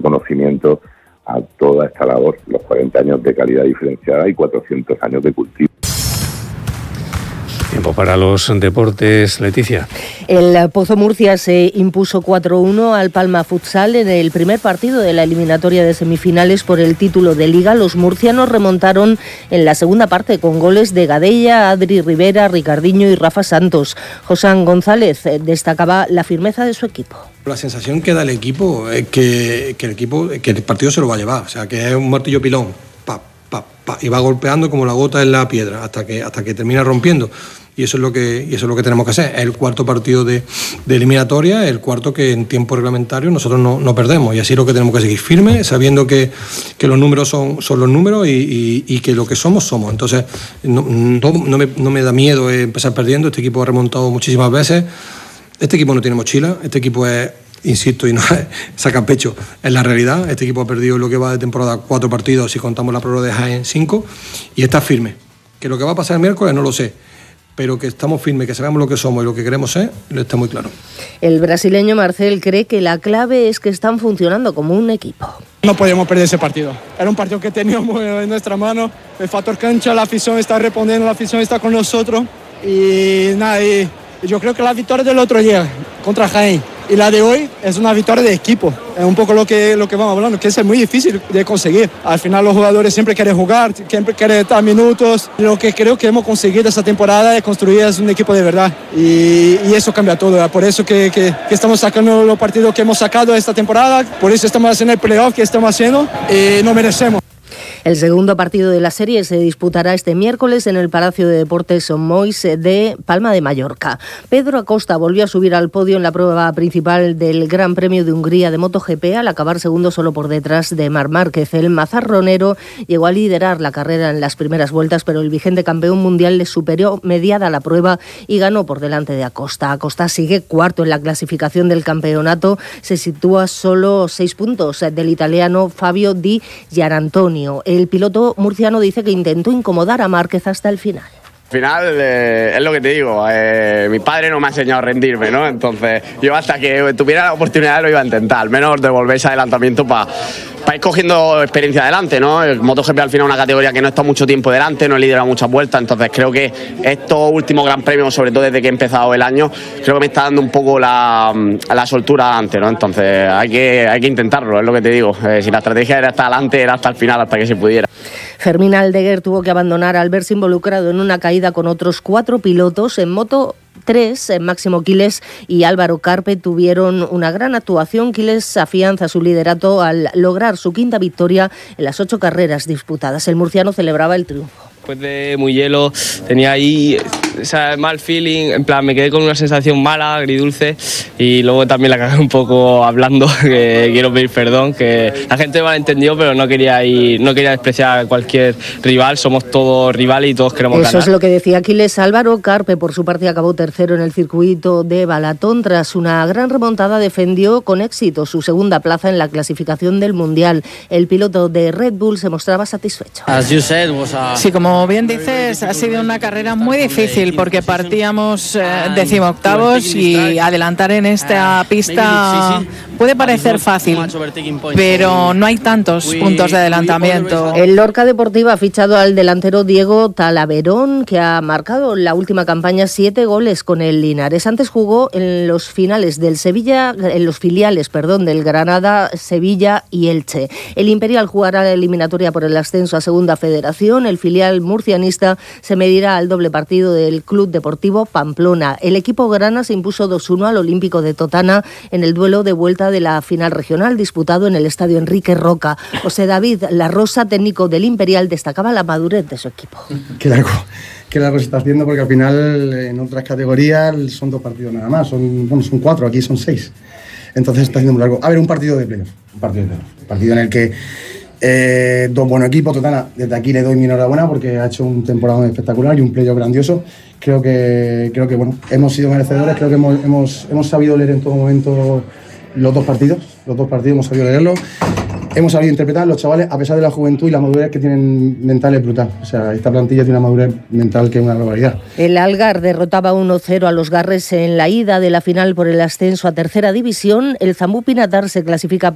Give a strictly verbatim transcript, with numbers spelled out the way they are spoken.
reconocimiento a toda esta labor, los cuarenta años de calidad diferenciada y cuatrocientos años de cultivo. Tiempo para los deportes, Leticia. El Pozo Murcia se impuso cuatro uno al Palma Futsal en el primer partido de la eliminatoria de semifinales por el título de Liga. Los murcianos remontaron en la segunda parte con goles de Gadella, Adri Rivera, Ricardinho y Rafa Santos. Josán González destacaba la firmeza de su equipo. La sensación que da el equipo es que, que el equipo, que el partido se lo va a llevar, o sea, que es un martillo pilón, pa, pa, pa, y va golpeando como la gota en la piedra hasta que hasta que termina rompiendo. Y eso es lo que y eso es lo que tenemos que hacer. Es el cuarto partido de, de eliminatoria, el cuarto que en tiempo reglamentario nosotros no, no perdemos. Y así es lo que tenemos que seguir firmes, sabiendo que, que los números son, son los números y, y, y que lo que somos, somos. Entonces, no, no, no, me, no me da miedo empezar perdiendo. Este equipo ha remontado muchísimas veces. Este equipo no tiene mochila. Este equipo es, insisto, y no es saca pecho, es la realidad. Este equipo ha perdido lo que va de temporada cuatro partidos, si contamos la prórroga de Jaén cinco, y está firme. Que lo que va a pasar el miércoles no lo sé, pero que estamos firmes, que sabemos lo que somos y lo que queremos ser, está muy claro. El brasileño Marcel cree que la clave es que están funcionando como un equipo. No podíamos perder ese partido. Era un partido que teníamos en nuestra mano. El factor cancha, la afición está respondiendo, la afición está con nosotros. Y nada, y yo creo que la victoria del otro día contra Jaén y la de hoy es una victoria de equipo. Es un poco lo que, lo que vamos hablando, que es muy difícil de conseguir. Al final los jugadores siempre quieren jugar, siempre quieren dar minutos. Lo que creo que hemos conseguido esta temporada es construir un equipo de verdad. Y, y eso cambia todo. Por eso que, que, que estamos sacando los partidos que hemos sacado esta temporada. Por eso estamos haciendo el playoff que estamos haciendo. Y no merecemos. El segundo partido de la serie se disputará este miércoles en el Palacio de Deportes Son Moix de Palma de Mallorca. Pedro Acosta volvió a subir al podio en la prueba principal del Gran Premio de Hungría de MotoGP al acabar segundo solo por detrás de Marc Márquez. El mazarronero llegó a liderar la carrera en las primeras vueltas, pero el vigente campeón mundial le superó mediada la prueba y ganó por delante de Acosta. Acosta sigue cuarto en la clasificación del campeonato, se sitúa solo seis puntos del italiano Fabio Di Gianantonio. El piloto murciano dice que intentó incomodar a Márquez hasta el final. Al final, eh, es lo que te digo, eh, mi padre no me ha enseñado a rendirme, ¿no? Entonces, yo hasta que tuviera la oportunidad lo iba a intentar, al menos devolver ese adelantamiento para pa ir cogiendo experiencia adelante, ¿no? El MotoGP al final es una categoría que no está mucho tiempo delante, no he liderado muchas vueltas, entonces creo que estos últimos Gran Premios, sobre todo desde que he empezado el año, creo que me está dando un poco la, la soltura adelante, ¿no? Entonces, hay que, hay que intentarlo, es lo que te digo. Eh, si la estrategia era hasta adelante, era hasta el final, hasta que se pudiera. Fermín Aldeguer tuvo que abandonar al verse involucrado en una caída con otros cuatro pilotos. En Moto tres, Máximo Quiles y Álvaro Carpe tuvieron una gran actuación. Quiles afianza su liderato al lograr su quinta victoria en las ocho carreras disputadas. El murciano celebraba el triunfo. Después de muy hielo, tenía ahí ese mal feeling, en plan me quedé con una sensación mala, agridulce, y luego también la cagué un poco hablando, que quiero pedir perdón, que la gente me malentendió, pero no quería ir, no quería despreciar a cualquier rival, somos todos rivales y todos queremos ganar. Eso es lo que decía Aquiles. Álvaro Carpe, por su parte, acabó tercero en el circuito de Balatón. Tras una gran remontada, defendió con éxito su segunda plaza en la clasificación del Mundial. El piloto de Red Bull se mostraba satisfecho. Sí, como Como bien dices, ha sido una carrera muy difícil porque partíamos eh, decimoctavos y adelantar en esta pista puede parecer fácil, pero no hay tantos puntos de adelantamiento. El Lorca Deportiva ha fichado al delantero Diego Talaverón, que ha marcado en la última campaña siete goles con el Linares. Antes jugó en los finales del Sevilla, en los filiales, perdón, del Granada, Sevilla y Elche. El Imperial jugará la eliminatoria por el ascenso a Segunda Federación. El filial murcianista se medirá al doble partido del Club Deportivo Pamplona. El equipo grana se impuso dos uno al Olímpico de Totana en el duelo de vuelta de la final regional disputado en el Estadio Enrique Roca. José David La Rosa, técnico del Imperial, destacaba la madurez de su equipo. Qué largo, qué largo se está haciendo, porque al final en otras categorías son dos partidos nada más, son, bueno, son cuatro, aquí son seis. Entonces está haciendo muy largo. A ver, un partido de playoff, un partido de playoff, un partido en el que Eh, dos buenos equipos. Totana, desde aquí le doy mi enhorabuena porque ha hecho un temporada espectacular y un playoff grandioso. Creo que, creo que bueno, hemos sido merecedores, creo que hemos, hemos, hemos sabido leer en todo momento los dos partidos, los dos partidos hemos sabido leerlo, hemos sabido interpretar los chavales, a pesar de la juventud y la madurez que tienen mental, es brutal. O sea, esta plantilla tiene una madurez mental que es una barbaridad. El Algar derrotaba uno cero a los Garres en la ida de la final por el ascenso a tercera división. El Zambú Pinatar se clasifica